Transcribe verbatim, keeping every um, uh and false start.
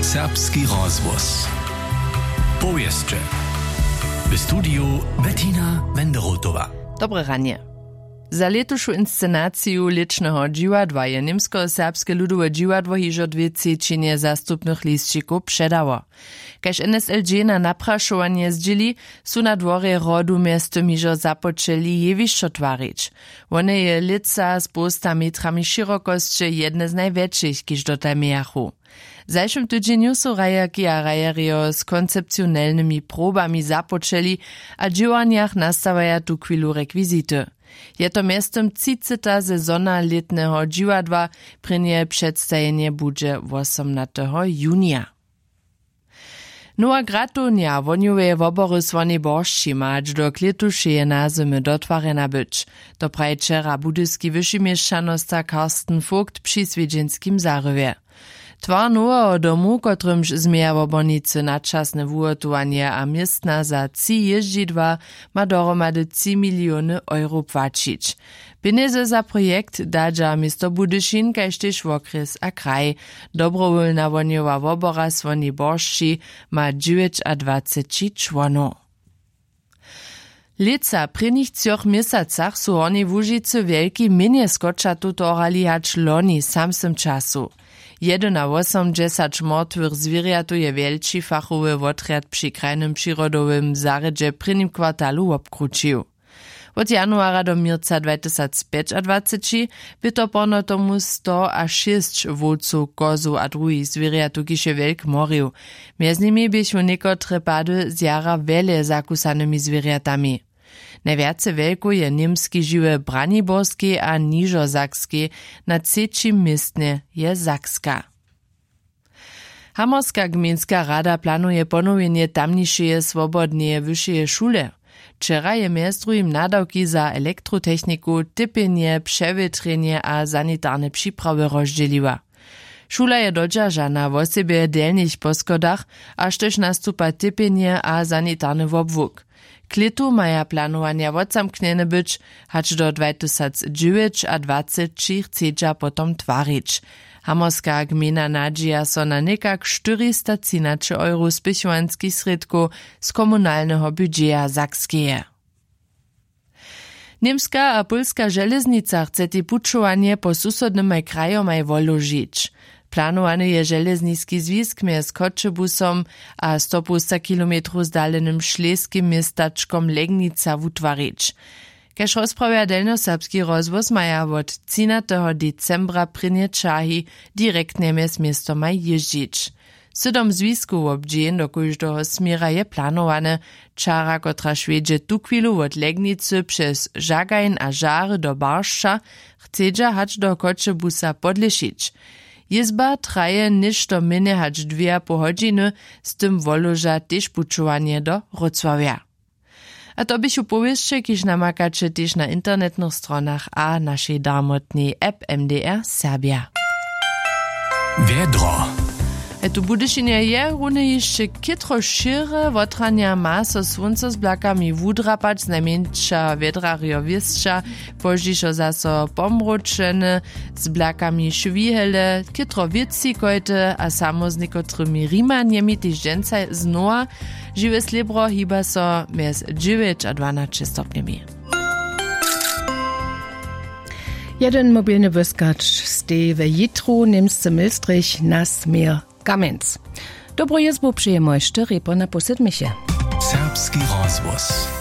Serbski rozhłos. Powieszcze. W studiu Bettina Wenderotowa. Dobre ranie. Za letušu inscenaciju ličného džiwadła je Němsko-serbske ludowe džiwadło hižo dwie třetiny zastupnych listčików předało. Kaž N S L J na naprašovanie zdźěli, su na dworje rodu miestom hižo započeli jewišćo twarić. One je lica z posta metrami širokosće jedne z najväčších, kiž dotaj mejachu. W zajszym tydzieniu su rajaki a rajerio z koncepcjonalnymi probami započeli, a džiwanjach nastawaja tu chwilu rekwizity. Je to miestom třiceta sezona letného džiwadła, prynie przedstajenie budże osiemnastego junia. Nowa gratunia woniuwe wobory Słonnej Boršči ma aż do kletušeje na zimy dotwarena być. To praje wczera budyski wyższy mieszczanosta Karsten Vogt przy swiedzienskim zarywie. Twar nowego domu, kotrymž zmieja wobornicy nadčasne wuhotowanie a miestna za tři jeździdła ma dohromady tři miliony euro płacić. Pieniądze za projekt dadża miasto Budyšin, kaž tež okres a kraj. Dobrowolna woniowa wobora Słonnej Boršči ma dwadzieścia członów. Leca prynych třoch měsacach su Hornej Łužicy wielki minie skoča tutorali hač loni samsym czasu. Jeden na osiemdziesiąt mrtwych zwierjatu je wielci fachowy wotrjad przy krajnym przyrodowym zarydźe prynym kwartalu obkručił. Od januara do mirca dwa tysiące dwudziestego by to pono tomu sto a šest wódców, kozu a druhých zwierjatu kiše wielk morił. Między nimi byśmy niekotre pady z jara wiele zakusanymi zwierjatami. Najwiace wielku je niemski żywe Braniborskie a Nižosakskie, na trzecim miestnie je Sakska. Hamorska gminska rada planuje ponowienie tamnišeje swobodneje wyższeje szule. Wczera je mjez drugim nadawki za elektrotechniku, typienie, převětrenie a sanitarne připrawy rozdzieliła. Šula je dodžaža na wosebje delnych poskodach, aż też nastupa typienie a sanitarny wobwuk. Klitu maja planowania odzamkniene być, hacz do dwa tysiące dziewięć a dwadzieścia chcedźa potom twarić. Hamorska gmina nadzieja so na nekak czterysta třináct euro spichovanských sredków z komunalnego budżeta Sakskeje. Niemska a polska železnica chce ti pučovanie po susodnym krajomaj woložić. Planowany je železnický zwisk mjez Kočebusom a sto päťdesiat kilometrów zdalenym šleskim miestačkom Legnica wutvarić. Kaž rozprawia delnoserbski rozvoz maja od třicátého decembra prynie čahi direktnie mjez miestomaj jeździć. Sydom zwisków obdźeń do kóždoho smiera je planowane, čara, kotra švedže tu chwilu od Legnicy przez Žagajn a Žary do Baršča chcedža hacz do Kočebusa podlešić. Jezba traje niž do mine hač dwie a pół godziny, z tym woloža tež pučovanie do Wrocławia. A to byś upowieszcze, kiż namakacie tež na internetnych stronach a naszej darmotnej app M D R Serbia. Wiedro. E tu Budyšinie je rune jeszcze kitro šire, wotrania ma so słonco z blakami wudrapać, znajmniejsza wiedrario wiesća, pożdżiszo zaso pomročene, z blakami szwihele, kitro wietci kojte, a samo z niekotrymi rimanjemi tyž dżęcaj znowa, żywe slibro hiba so mjez dziewięć a dwanaście stopniami. Jeden mobilny wyskacz stej we Jitru, niemscy Milstrich, nas mir Kamenz. Dobro jezbu przyjemojszczy, repo na posedmisie. Serbski rozhłos.